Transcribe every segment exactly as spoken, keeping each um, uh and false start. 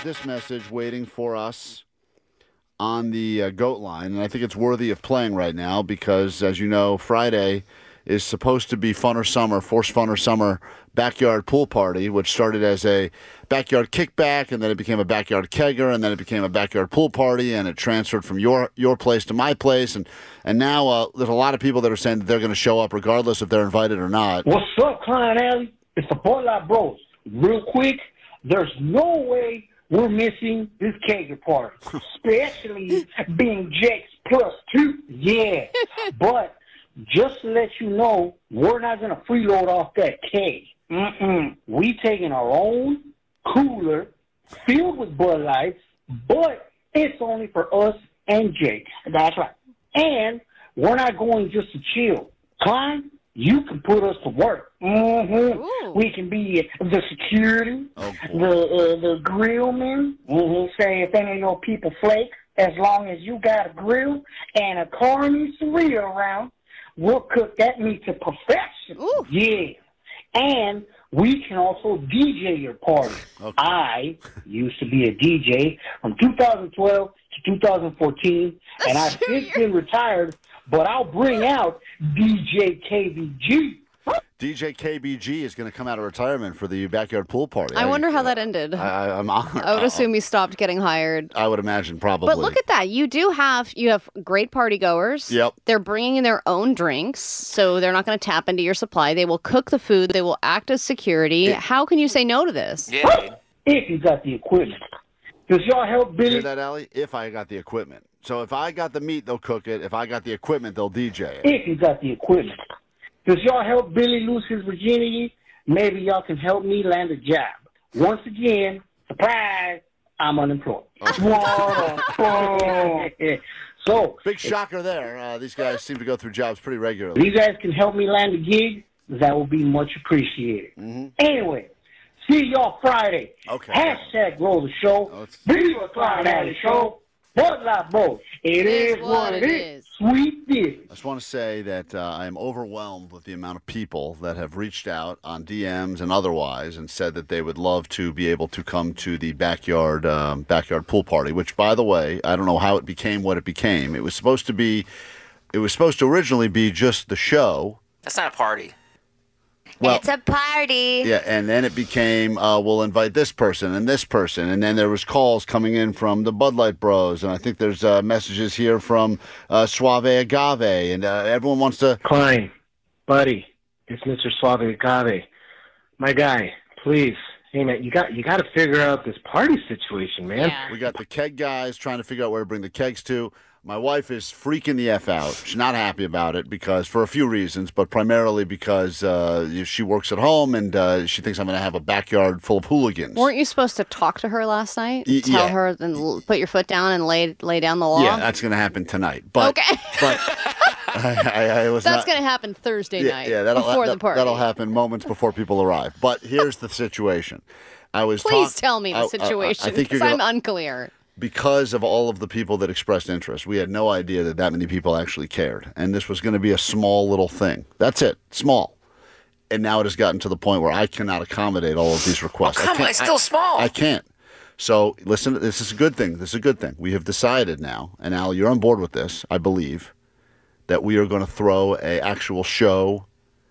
this message waiting for us on the uh, goat line, and I think it's worthy of playing right now because, as you know, Friday is supposed to be Funner Summer, Force Funner Summer backyard pool party, which started as a backyard kickback, and then it became a backyard kegger, and then it became a backyard pool party, and it transferred from your your place to my place, and and now uh, there's a lot of people that are saying that they're going to show up regardless if they're invited or not. What's up, Klein Alley? It's the Bud Light Bros. Real quick, there's no way we're missing this kegger party, especially being Jake's plus two. Yeah, but just to let you know, we're not going to freeload off that keg. Mm-mm. We taking our own cooler filled with Bud Lights, but it's only for us and Jake. That's right. And we're not going just to chill. Klein, you can put us to work. Mm-hmm. We can be the security, Oh, the uh, the grillman. Mm-hmm. Say if there ain't no people flake, as long as you got a grill and a carniceria around, we'll cook that meat to perfection. Ooh. Yeah. And we can also D J your party. Okay. I used to be a D J from two thousand twelve to two thousand fourteen, and I've since been retired, but I'll bring out D J K B G. D J K B G is going to come out of retirement for the backyard pool party. I wonder how that ended. I, I, I'm honored. I would assume he stopped getting hired. I would imagine probably. But look at that. You do have you have great party goers. Yep. They're bringing in their own drinks, so they're not going to tap into your supply. They will cook the food. They will act as security. It- How can you say no to this? Yeah, dude. If you got the equipment. Does y'all help Billy? Hear that, Allie? If I got the equipment. So if I got the meat, they'll cook it. If I got the equipment, they'll D J it. If you got the equipment. Does y'all help Billy lose his virginity? Maybe y'all can help me land a job. Once again, surprise, I'm unemployed. Whoa. So, Big shocker there. Uh, these guys seem to go through jobs pretty if regularly. you guys can help me land a gig, that would be much appreciated. Mm-hmm. Anyway, see y'all Friday. Okay. Hashtag roll the show. Oh, it's- Viva Klein Alley Show. Bud Light Bros. It is what it is. Sweet business. I just want to say that uh, I am overwhelmed with the amount of people that have reached out on D Ms and otherwise and said that they would love to be able to come to the backyard um, backyard pool party. Which, by the way, I don't know how it became what it became. It was supposed to be, it was supposed to originally be just the show. That's not a party. Well, It's a party. yeah, and then it became, uh, we'll invite this person and this person, and then there was calls coming in from the Bud Light Bros, and I think there's uh, messages here from uh, Suave Agave, and uh, everyone wants to. Klein, buddy, it's Mister Suave Agave. My guy, please. Hey, man, you got you got to figure out this party situation, man. Yeah. We got the keg guys trying to figure out where to bring the kegs to. My wife is freaking the F out. She's not happy about it because for a few reasons, but primarily because uh, she works at home and uh, she thinks I'm going to have a backyard full of hooligans. Weren't you supposed to talk to her last night? Y- Tell yeah. her and l- put your foot down and lay lay down the law? Yeah, that's going to happen tonight. But, Okay. But I, I, I was That's not, going to happen Thursday yeah, night yeah, that'll, before that, the party. That'll happen moments before people arrive. But here's the situation. I was Please talk- tell me I- I- the I situation think you're because I'm gonna- unclear. Because of all of the people that expressed interest, we had no idea that that many people actually cared. And this was going to be a small little thing. That's it, small. And now it has gotten to the point where I cannot accommodate all of these requests. Oh, I come on, can't- it's still I- small. I can't. So listen, this is a good thing. This is a good thing. We have decided now, and Al, you're on board with this, I believe, that we are going to throw a actual show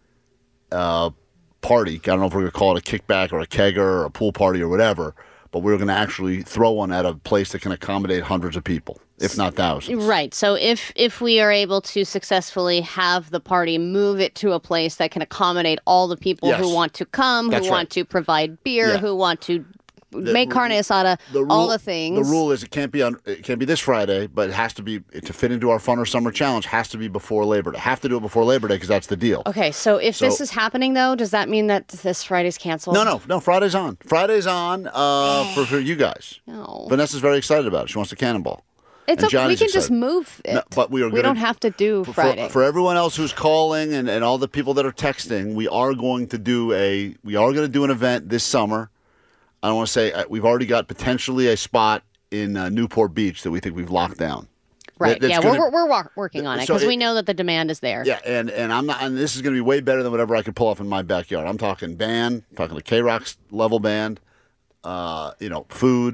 uh, party. I don't know if we're going to call it a kickback or a kegger or a pool party or whatever, but we're going to actually throw one at a place that can accommodate hundreds of people, if not thousands. Right. So if if we are able to successfully have the party move it to a place that can accommodate all the people Yes. who want to come, That's who right. want to provide beer, Yeah. who want to The make ru- carne asada, The all rule- the things. The rule is it can't be on. It can't be this Friday, but it has to be to fit into our Funner Summer Challenge. Has to be before Labor Day. Have to do it before Labor Day because that's the deal. Okay, so if So- this is happening, though, does that mean that this Friday's canceled? No, no, no. Friday's on. Friday's on uh, for for you guys. No. Vanessa's very excited about it. She wants to cannonball. It's and okay. We Johnny's can just excited. move it. No, but we are we gonna- don't have to do For- Friday. For, for everyone else who's calling and, and all the people that are texting, we are going to do a we are going to do an event this summer. I don't want to say uh, we've already got potentially a spot in uh, Newport Beach that we think we've locked down. right. That- that's yeah, gonna- we're, we're, we're wa- working on it So because it- we know that the demand is there. Yeah, and, and I'm not. And this is going to be way better than whatever I could pull off in my backyard. I'm talking band, talking to K Rock's level band, uh, you know, food,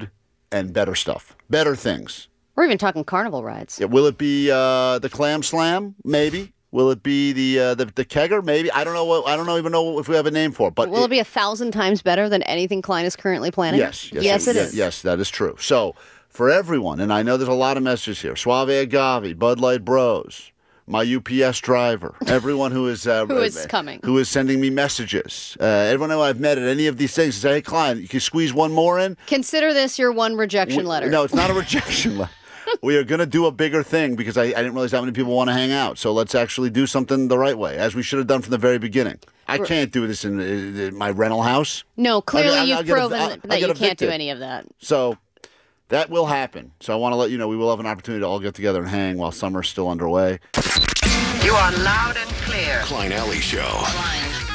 and better stuff, better things. We're even talking carnival rides. Yeah, will it be uh, the Clam Slam? Maybe. Will it be the uh, the the kegger? Maybe. I don't know. What, I don't know, even know if we have a name for it. But will it, it be a thousand times better than anything Klein is currently planning? Yes. Yes, yes it, it yes, is. Yes, that is true. So for everyone, and I know there's a lot of messages here. Suave Agave, Bud Light Bros, my U P S driver, everyone who is uh, who is coming, who is sending me messages, uh, everyone who I've met at any of these things, say, "Hey, Klein, you can squeeze one more in." Consider this your one rejection we, letter. No, it's not a rejection letter. We are going to do a bigger thing because I, I didn't realize how many people want to hang out. So let's actually do something the right way, as we should have done from the very beginning. I can't do this in, in my rental house. No, clearly I'll, I'll, you've I'll proven a, I'll, that I'll you evicted. can't do any of that. So that will happen. So I want to let you know we will have an opportunity to all get together and hang while summer's still underway. You are loud and clear. Klein Alley Show. Klein